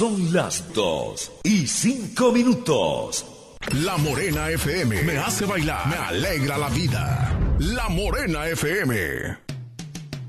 Son las 2:05. La Morena FM me hace bailar, me alegra la vida. La Morena FM.